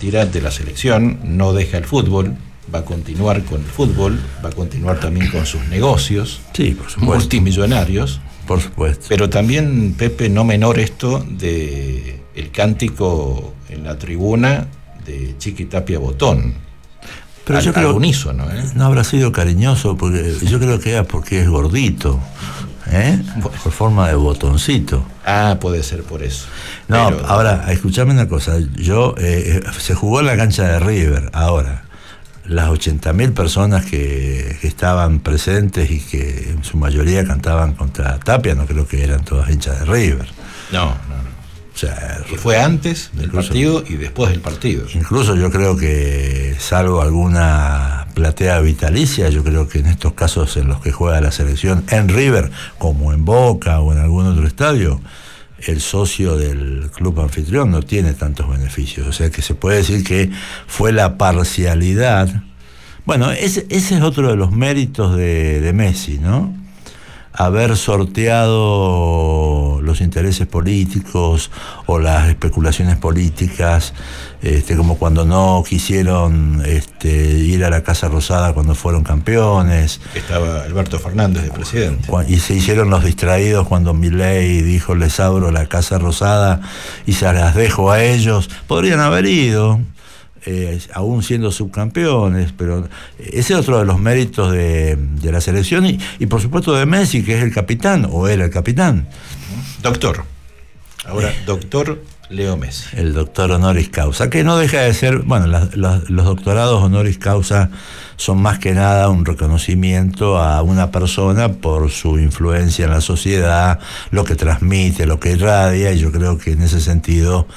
retirá de la selección, no deja el fútbol, va a continuar con el fútbol, va a continuar también con sus negocios, sí, por supuesto, multimillonarios. Por supuesto. Pero también, Pepe, no menor esto de el cántico en la tribuna de Chiqui Tapia Botón. Pero yo creo al unísono, no habrá sido cariñoso, porque yo creo que era porque es gordito, bueno, por forma de botoncito. Ah, puede ser por eso. No, pero... ahora, escuchame una cosa. Yo se jugó en la cancha de River. Ahora, las 80.000 personas que estaban presentes y que en su mayoría cantaban contra Tapia, no creo que eran todas hinchas de River. No. O sea, que fue antes del partido y después del partido. Incluso yo creo que, salvo alguna platea vitalicia, yo creo que en estos casos en los que juega la selección en River, como en Boca o en algún otro estadio, el socio del club anfitrión no tiene tantos beneficios. O sea que se puede decir que fue la parcialidad. Bueno, ese es otro de los méritos de Messi, ¿no? Haber sorteado los intereses políticos o las especulaciones políticas, como cuando no quisieron ir a la Casa Rosada cuando fueron campeones. Estaba Alberto Fernández de presidente. Y se hicieron los distraídos cuando Milei dijo: les abro la Casa Rosada y se las dejo a ellos. Podrían haber ido, aún siendo subcampeones, pero ese es otro de los méritos de la selección y por supuesto de Messi, que es el capitán, o era el capitán. Doctor. Ahora, doctor Leo Messi. El doctor honoris causa, que no deja de ser, bueno, los doctorados honoris causa son más que nada un reconocimiento a una persona por su influencia en la sociedad, lo que transmite, lo que irradia, y yo creo que en ese sentido,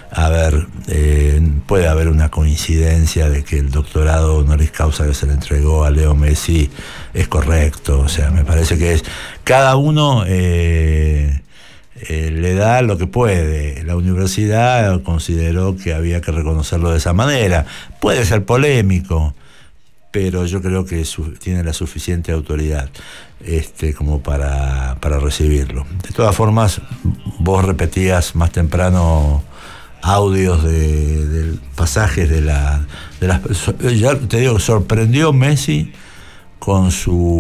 puede haber una coincidencia de que el doctorado honoris causa que se le entregó a Leo Messi es correcto. O sea, me parece que cada uno le da lo que puede. La universidad consideró que había que reconocerlo de esa manera. Puede ser polémico, pero yo creo que tiene la suficiente autoridad como para recibirlo. De todas formas, vos repetías más temprano audios de pasajes de las ya te digo, sorprendió Messi con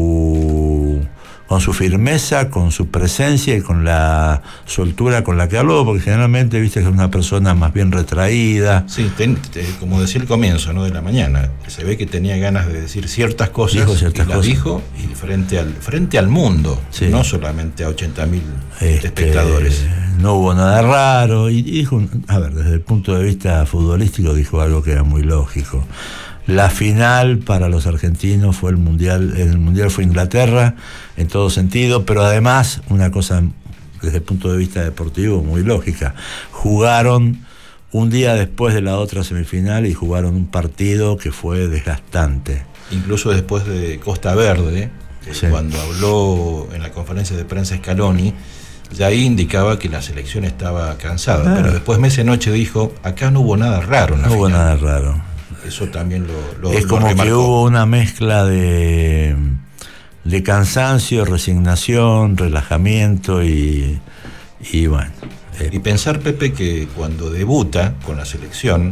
su firmeza, con su presencia y con la soltura con la que habló, porque generalmente viste que es una persona más bien retraída. Sí, como decía al comienzo, ¿no?, de la mañana, se ve que tenía ganas de decir ciertas cosas, dijo y frente al mundo, sí, no solamente a 80.000 espectadores. No hubo nada raro y dijo, desde el punto de vista futbolístico dijo algo que era muy lógico. La final para los argentinos fue el mundial fue Inglaterra en todo sentido, pero además una cosa desde el punto de vista deportivo muy lógica: jugaron un día después de la otra semifinal y jugaron un partido que fue desgastante. Incluso después de Costa Verde, sí, cuando habló en la conferencia de prensa Scaloni, ya ahí indicaba que la selección estaba cansada, pero después Messi anoche dijo: acá no hubo nada raro en la final. No hubo nada raro. Eso también lo es como remarcó. Que hubo una mezcla de cansancio, resignación, relajamiento y bueno. Y pensar, Pepe, que cuando debuta con la selección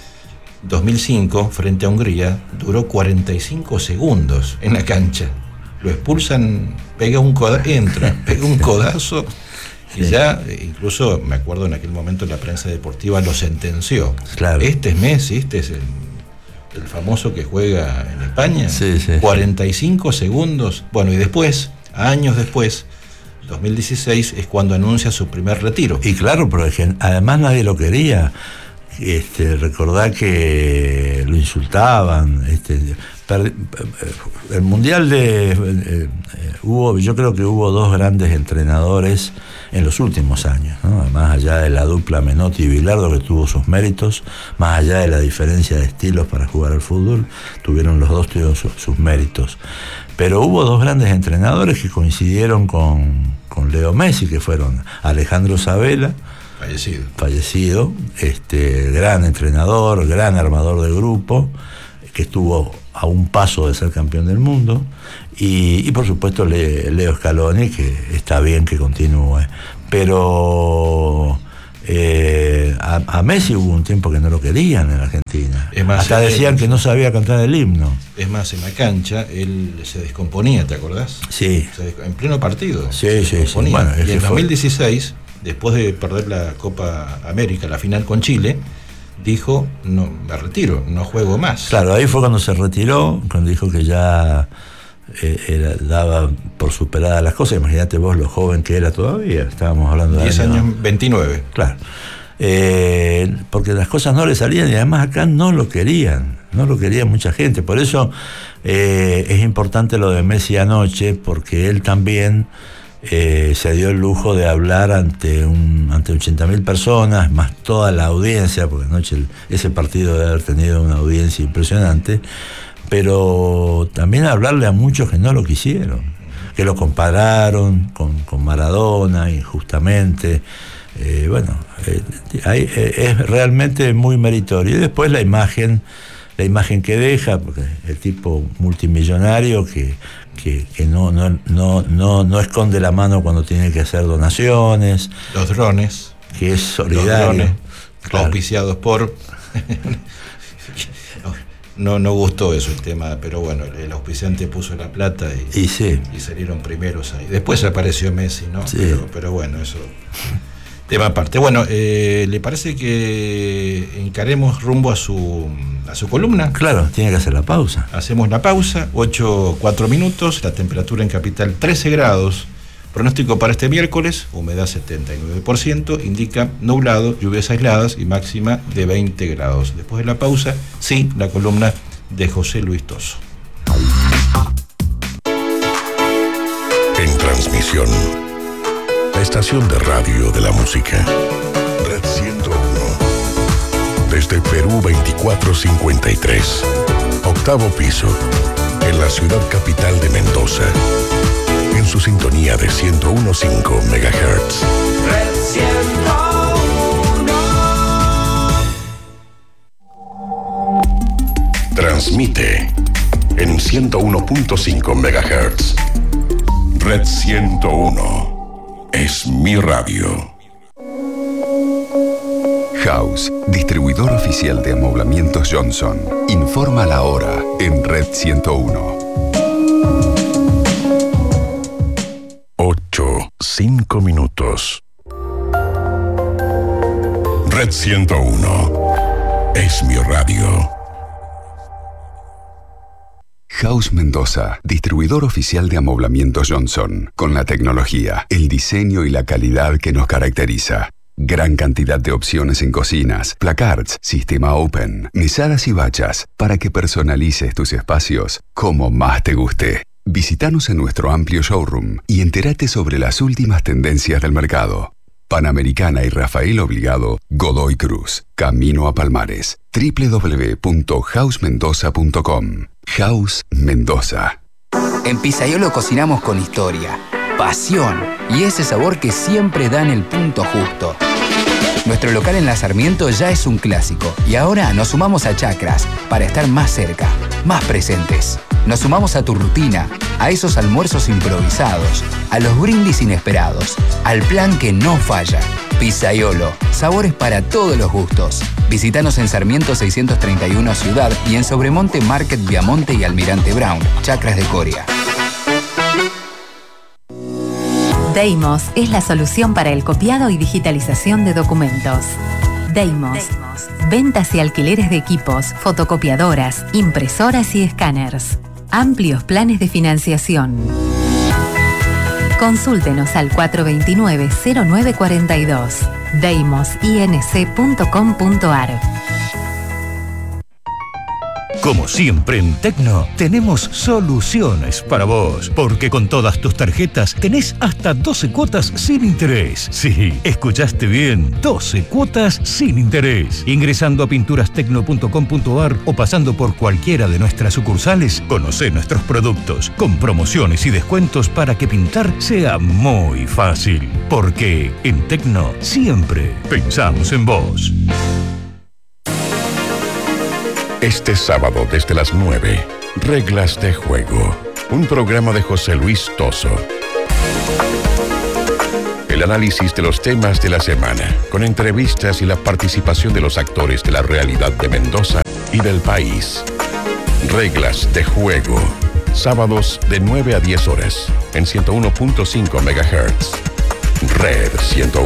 2005 frente a Hungría, duró 45 segundos en la cancha. Lo expulsan, pega un codazo. Y ya, incluso me acuerdo en aquel momento la prensa deportiva lo sentenció. Claro. Este es Messi, este es el famoso que juega en España. Sí. 45 segundos. Bueno, y después, años después, 2016, es cuando anuncia su primer retiro. Y claro, pero además nadie lo quería. Recordá que lo insultaban. El mundial yo creo que hubo dos grandes entrenadores en los últimos años, ¿no? Más allá de la dupla Menotti y Bilardo, que tuvo sus méritos, más allá de la diferencia de estilos para jugar al fútbol, tuvieron sus méritos. Pero hubo dos grandes entrenadores que coincidieron con Leo Messi, que fueron Alejandro Sabella, fallecido, gran entrenador, gran armador de grupo, que estuvo a un paso de ser campeón del mundo, y por supuesto Leo Scaloni, que está bien que continúe, pero A Messi hubo un tiempo que no lo querían en Argentina. Es más, hasta decían que no sabía cantar el himno. Es más, en la cancha él se descomponía, ¿te acordás? Sí. En pleno partido. Sí. Bueno, y en 2016, después de perder la Copa América, la final con Chile, dijo, no, me retiro, no juego más. Claro, ahí fue cuando se retiró, cuando dijo que ya daba por superadas las cosas. Imagínate vos lo joven que era todavía, estábamos hablando de 10 años, 29. Claro, porque las cosas no le salían y además acá no lo quería mucha gente. Por eso es importante lo de Messi anoche, porque él también se dio el lujo de hablar ante 80.000 personas, más toda la audiencia, porque anoche ese partido debe haber tenido una audiencia impresionante, pero también hablarle a muchos que no lo quisieron, que lo compararon con Maradona injustamente. Es realmente muy meritorio. Y después la imagen que deja, porque el tipo multimillonario que no esconde la mano cuando tiene que hacer donaciones. Los drones. Que es solidario. Los drones, claro. Auspiciados por... No gustó eso el tema, pero bueno, el auspiciante puso la plata y salieron primeros ahí. Después apareció Messi, ¿no? Sí. Pero bueno, eso... Tema aparte. Bueno, ¿le parece que encaremos rumbo a su columna? Claro, tiene que hacer la pausa. Hacemos la pausa, 4 minutos, la temperatura en capital 13 grados. Pronóstico para este miércoles, humedad 79%, indica nublado, lluvias aisladas y máxima de 20 grados. Después de la pausa, sí, la columna de José Luis Toso. En transmisión, la estación de radio de la música, Red 101, desde Perú 2453, octavo piso, en la ciudad capital de Mendoza, en su sintonía de 101.5 MHz. Red 101. Transmite en 101.5 MHz. Red 101 es mi radio. House, distribuidor oficial de amoblamientos Johnson, informa la hora en Red 101. 5 minutos. Red 101 es mi radio. House Mendoza, distribuidor oficial de amoblamientos Johnson, con la tecnología, el diseño y la calidad que nos caracteriza. Gran cantidad de opciones en cocinas, placards, sistema open, mesadas y bachas, para que personalices tus espacios como más te guste. Visítanos en nuestro amplio showroom y entérate sobre las últimas tendencias del mercado. Panamericana y Rafael Obligado, Godoy Cruz, Camino a Palmares. www.housmendoza.com. House Mendoza. En Pizzaiolo cocinamos con historia, pasión y ese sabor que siempre dan el punto justo. Nuestro local en La Sarmiento ya es un clásico y ahora nos sumamos a Chacras para estar más cerca, más presentes. Nos sumamos a tu rutina, a esos almuerzos improvisados, a los brindis inesperados, al plan que no falla. Pizzaiolo, sabores para todos los gustos. Visítanos en Sarmiento 631 Ciudad y en Sobremonte Market Viamonte y Almirante Brown, Chacras de Coria. Deimos es la solución para el copiado y digitalización de documentos. Deimos. Ventas y alquileres de equipos, fotocopiadoras, impresoras y escáneres. Amplios planes de financiación. Consúltenos al 429-0942. deimosinc.com.ar. Como siempre en Tecno, tenemos soluciones para vos, porque con todas tus tarjetas tenés hasta 12 cuotas sin interés. Sí, escuchaste bien, 12 cuotas sin interés. Ingresando a pinturastecno.com.ar o pasando por cualquiera de nuestras sucursales, conocé nuestros productos, con promociones y descuentos para que pintar sea muy fácil. Porque en Tecno siempre pensamos en vos. Este sábado desde las 9, Reglas de Juego, un programa de José Luis Toso. El El análisis de los temas de la semana, con entrevistas y la participación de los actores de la realidad de Mendoza y del país. Reglas de juego. Sábados de 9 a 10 horas en 101.5 MHz. Red 101.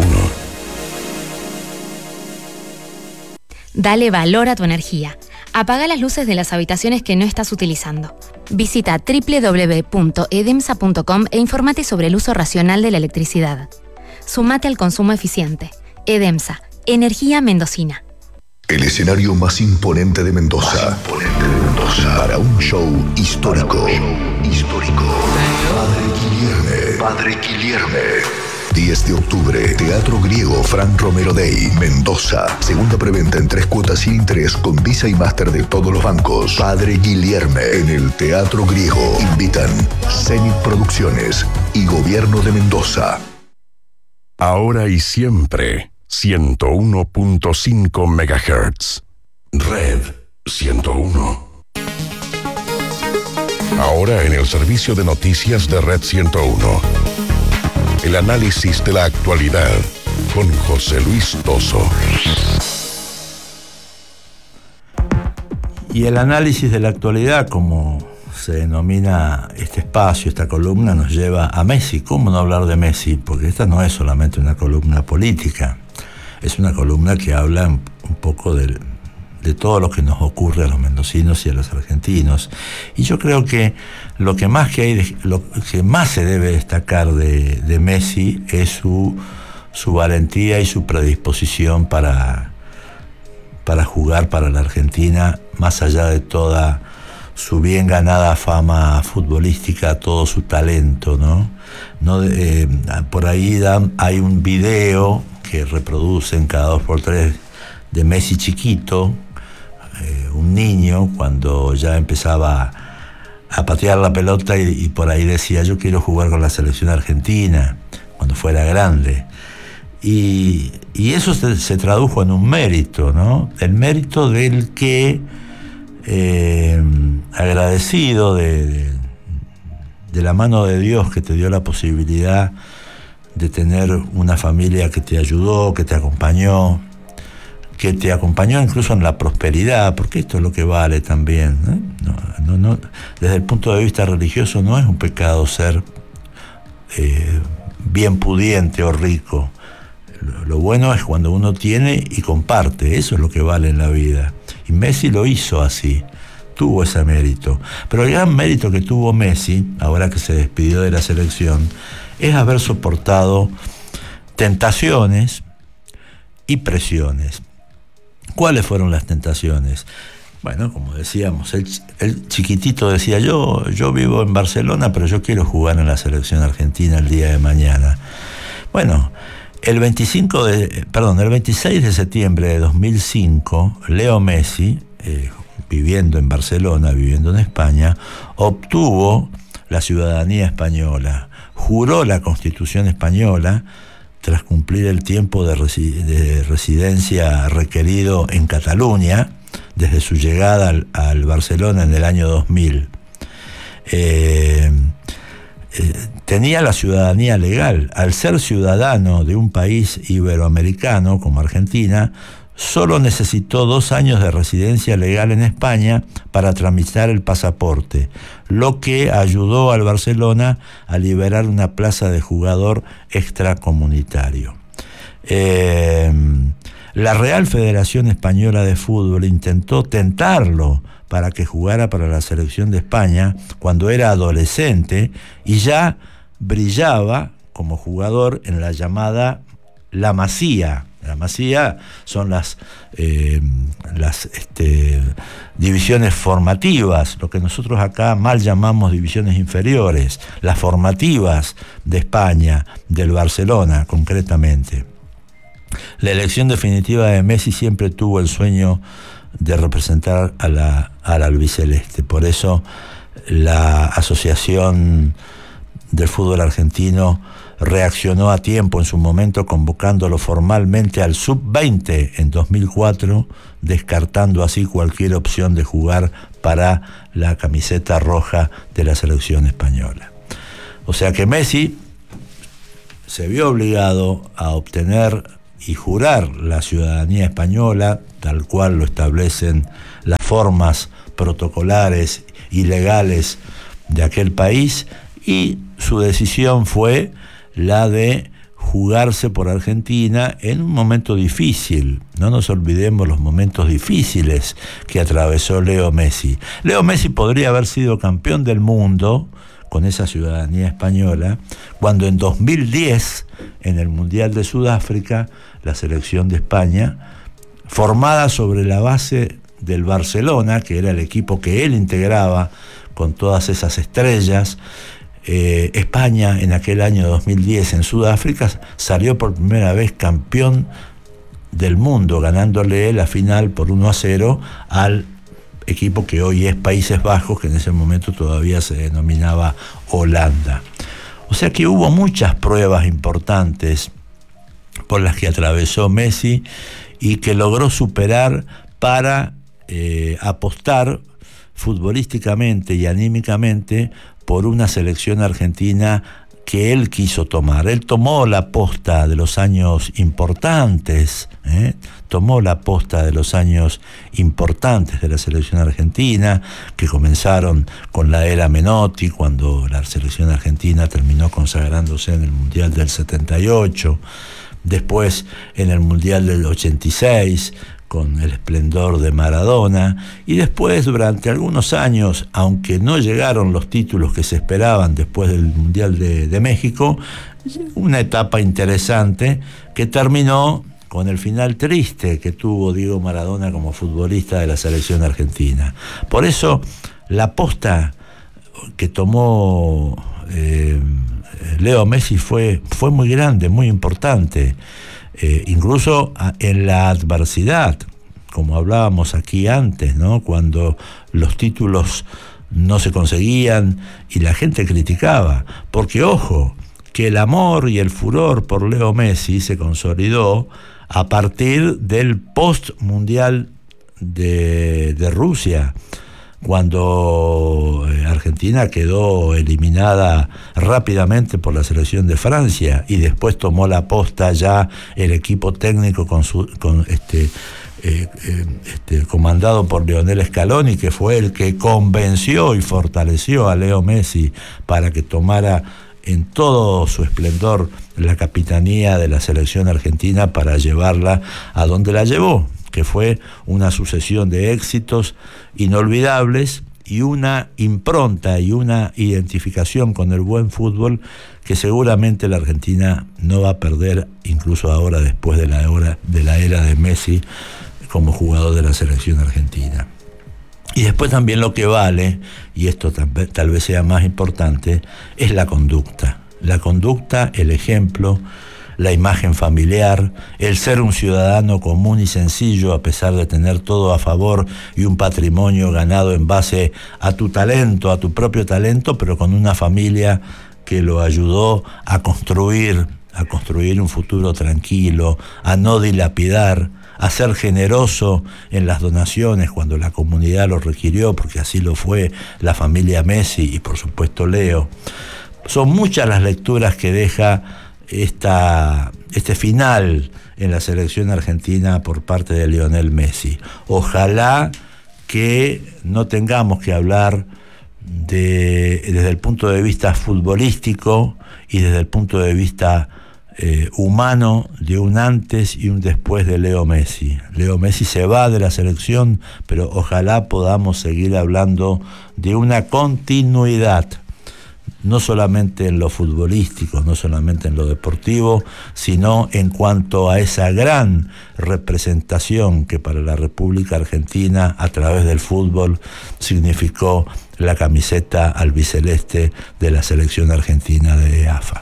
Dale valor a tu energía. Apaga las luces de las habitaciones que no estás utilizando. Visita www.edemsa.com e infórmate sobre el uso racional de la electricidad. Sumate al consumo eficiente. Edemsa, energía mendocina. El escenario más imponente de Mendoza. Para un show histórico. Padre Guilherme. 10 de octubre, Teatro Griego Fran Romero Day, Mendoza. Segunda preventa en 3 cuotas sin interés con Visa y Master de todos los bancos. Padre Guilherme en el Teatro Griego. Invitan Zenit Producciones y Gobierno de Mendoza. Ahora y siempre, 101.5 MHz. Red 101. Ahora en el servicio de noticias de Red 101. El análisis de la actualidad con José Luis Toso. Y el análisis de la actualidad, como se denomina este espacio, esta columna, nos lleva a Messi. ¿Cómo no hablar de Messi? Porque esta no es solamente una columna política, es una columna que habla un poco de todo lo que nos ocurre a los mendocinos y a los argentinos. Y yo creo que lo que más se debe destacar de Messi es su valentía y su predisposición para jugar para la Argentina, más allá de toda su bien ganada fama futbolística, todo su talento, ¿no? Por ahí hay un video que reproducen cada 2x3 de Messi chiquito, un niño, cuando ya empezaba a patear la pelota y por ahí decía: yo quiero jugar con la selección argentina cuando fuera grande. Y eso se tradujo en un mérito, ¿no? El mérito del que, agradecido de la mano de Dios que te dio la posibilidad de tener una familia que te ayudó, que te acompañó incluso en la prosperidad, porque esto es lo que vale también, ¿eh? No, desde el punto de vista religioso no es un pecado ser bien pudiente o rico. Lo bueno es cuando uno tiene y comparte, eso es lo que vale en la vida. Y Messi lo hizo así, tuvo ese mérito. Pero el gran mérito que tuvo Messi, ahora que se despidió de la selección, es haber soportado tentaciones y presiones. ¿Cuáles fueron las tentaciones? Bueno, como decíamos, el chiquitito decía: yo vivo en Barcelona, pero yo quiero jugar en la selección argentina el día de mañana. Bueno, el 26 de septiembre de 2005, Leo Messi, viviendo en Barcelona, viviendo en España, obtuvo la ciudadanía española, juró la Constitución española tras cumplir el tiempo de residencia requerido en Cataluña, desde su llegada al Barcelona en el año 2000. Tenía la ciudadanía legal. Al ser ciudadano de un país iberoamericano como Argentina, solo necesitó 2 años de residencia legal en España para tramitar el pasaporte, lo que ayudó al Barcelona a liberar una plaza de jugador extracomunitario. La Real Federación Española de Fútbol intentó tentarlo para que jugara para la selección de España cuando era adolescente y ya brillaba como jugador en la llamada La Masía. La Masía son las divisiones formativas, lo que nosotros acá mal llamamos divisiones inferiores, las formativas de España, del Barcelona concretamente. La elección definitiva de Messi siempre tuvo el sueño de representar al albiceleste. Por eso la Asociación del Fútbol Argentino reaccionó a tiempo en su momento, convocándolo formalmente al Sub-20 en 2004, descartando así cualquier opción de jugar para la camiseta roja de la selección española. O sea que Messi se vio obligado a obtener y jurar la ciudadanía española, tal cual lo establecen las formas protocolares y legales de aquel país, y su decisión fue la de jugarse por Argentina en un momento difícil. No nos olvidemos los momentos difíciles que atravesó Leo Messi. Leo Messi podría haber sido campeón del mundo con esa ciudadanía española, cuando en 2010, en el Mundial de Sudáfrica, la selección de España, formada sobre la base del Barcelona, que era el equipo que él integraba con todas esas estrellas, España en aquel año 2010 en Sudáfrica salió por primera vez campeón del mundo, ganándole la final por 1-0 al equipo que hoy es Países Bajos, que en ese momento todavía se denominaba Holanda. O sea que hubo muchas pruebas importantes por las que atravesó Messi y que logró superar para apostar futbolísticamente y anímicamente por una selección argentina que él quiso tomar. Él tomó la posta de los años importantes, tomó la posta de los años importantes de la selección argentina, que comenzaron con la era Menotti, cuando la selección argentina terminó consagrándose en el Mundial del 78, después en el Mundial del 86, con el esplendor de Maradona, y después durante algunos años, aunque no llegaron los títulos que se esperaban después del Mundial de México, una etapa interesante que terminó con el final triste que tuvo Diego Maradona como futbolista de la selección argentina. Por eso la posta que tomó Leo Messi fue muy grande, muy importante. Incluso en la adversidad, como hablábamos aquí antes, ¿no? Cuando los títulos no se conseguían y la gente criticaba, porque ojo, que el amor y el furor por Leo Messi se consolidó a partir del post-mundial de Rusia, cuando Argentina quedó eliminada rápidamente por la selección de Francia y después tomó la posta ya el equipo técnico comandado por Lionel Scaloni, que fue el que convenció y fortaleció a Leo Messi para que tomara en todo su esplendor la capitanía de la selección argentina para llevarla a donde la llevó, que fue una sucesión de éxitos inolvidables y una impronta y una identificación con el buen fútbol que seguramente la Argentina no va a perder, incluso ahora después de la era de Messi como jugador de la selección argentina. Y después también lo que vale, y esto tal vez sea más importante, es la conducta. La conducta, el ejemplo, la imagen familiar, el ser un ciudadano común y sencillo a pesar de tener todo a favor y un patrimonio ganado en base a tu talento, a tu propio talento, pero con una familia que lo ayudó a construir un futuro tranquilo, a no dilapidar, a ser generoso en las donaciones cuando la comunidad lo requirió, porque así lo fue la familia Messi y por supuesto Leo. Son muchas las lecturas que deja este final en la selección argentina por parte de Lionel Messi. Ojalá que no tengamos que hablar desde el punto de vista futbolístico y desde el punto de vista humano de un antes y un después de Leo Messi. Leo Messi se va de la selección, pero ojalá podamos seguir hablando de una continuidad, no solamente en lo futbolístico, no solamente en lo deportivo, sino en cuanto a esa gran representación que para la República Argentina, a través del fútbol, significó la camiseta albiceleste de la selección argentina de AFA.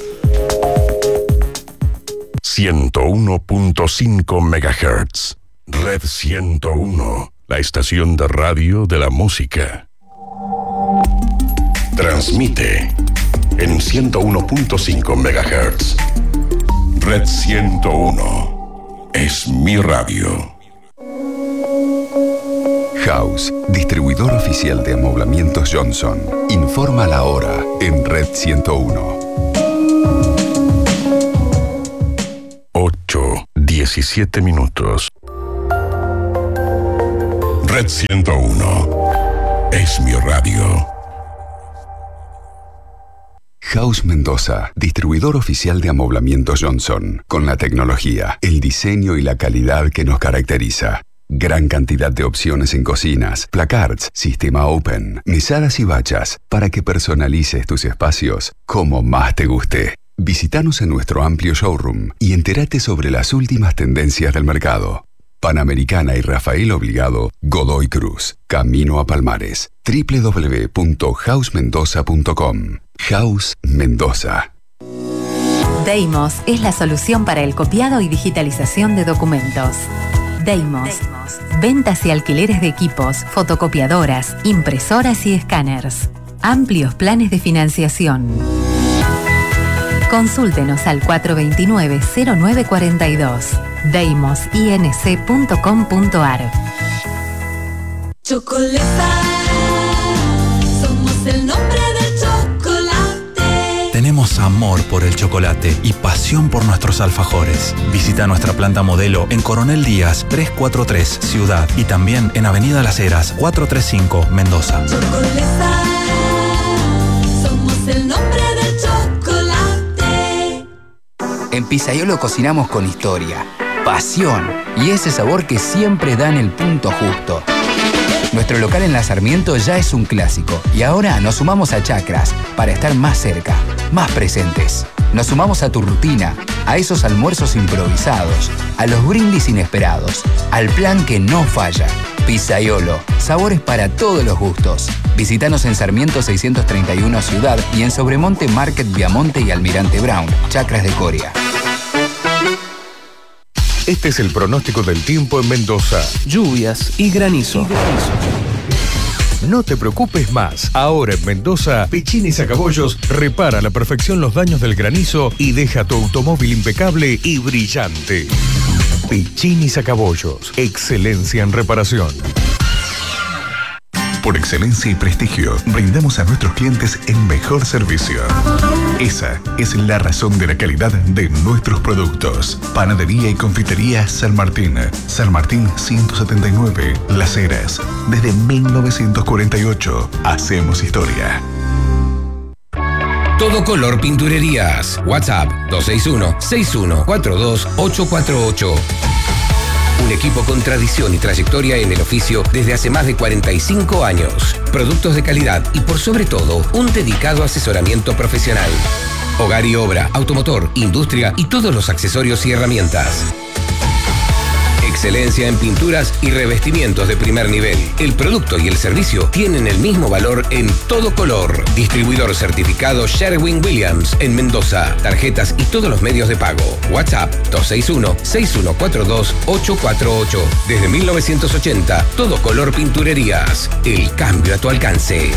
101.5 MHz. Red 101, la estación de radio de la música. Transmite en 101.5 MHz. Red 101 es mi radio. House, distribuidor oficial de amoblamientos Johnson. Informa la hora en Red 101. 17 minutos. Red 101 es mi radio. House Mendoza, distribuidor oficial de amoblamiento Johnson, con la tecnología, el diseño y la calidad que nos caracteriza. Gran cantidad de opciones en cocinas, placards, sistema open, mesadas y bachas, para que personalices tus espacios como más te guste. Visítanos en nuestro amplio showroom y entérate sobre las últimas tendencias del mercado. Panamericana y Rafael Obligado, Godoy Cruz, Camino a Palmares. www.housemendoza.com. House Mendoza. Deimos es la solución para el copiado y digitalización de documentos. Deimos. Ventas y alquileres de equipos, fotocopiadoras, impresoras y escáneres. Amplios planes de financiación. Consúltenos al 429-0942. deimosinc.com.ar. Chocolata, somos el nombre del chocolate. Tenemos amor por el chocolate y pasión por nuestros alfajores. Visita nuestra planta modelo en Coronel Díaz 343 Ciudad y también en Avenida Las Heras 435 Mendoza. Chocolata, somos el nombre del chocolate. En Pizzaiolo cocinamos con historia, pasión y ese sabor que siempre da en el punto justo. Nuestro local en La Sarmiento ya es un clásico y ahora nos sumamos a Chacras para estar más cerca, más presentes. Nos sumamos a tu rutina, a esos almuerzos improvisados, a los brindis inesperados, al plan que no falla. Pizzaiolo, sabores para todos los gustos. Visítanos en Sarmiento 631 Ciudad y en Sobremonte Market Viamonte y Almirante Brown, Chacras de Coria. Este es el pronóstico del tiempo en Mendoza. Lluvias y granizo. No te preocupes más. Ahora en Mendoza, Piccini Sacabollos repara a la perfección los daños del granizo y deja tu automóvil impecable y brillante. Piccini Sacabollos, excelencia en reparación. Por excelencia y prestigio, brindamos a nuestros clientes el mejor servicio. Esa es la razón de la calidad de nuestros productos. Panadería y confitería San Martín. San Martín 179, Las Heras. Desde 1948, hacemos historia. Todo Color Pinturerías. WhatsApp 261-6142-848. Un equipo con tradición y trayectoria en el oficio desde hace más de 45 años. Productos de calidad y por sobre todo, un dedicado asesoramiento profesional. Hogar y obra, automotor, industria y todos los accesorios y herramientas. Excelencia en pinturas y revestimientos de primer nivel. El producto y el servicio tienen el mismo valor en Todo Color. Distribuidor certificado Sherwin-Williams en Mendoza. Tarjetas y todos los medios de pago. WhatsApp 261-6142-848. Desde 1980, Todo Color Pinturerías. El cambio a tu alcance.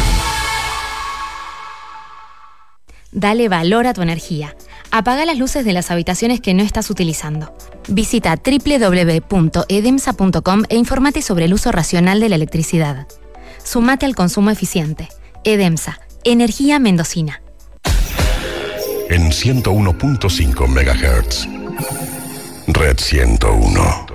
Dale valor a tu energía. Apaga las luces de las habitaciones que no estás utilizando. Visita www.edemsa.com e infórmate sobre el uso racional de la electricidad. Sumate al consumo eficiente. Edemsa, energía mendocina. En 101.5 MHz. Red 101.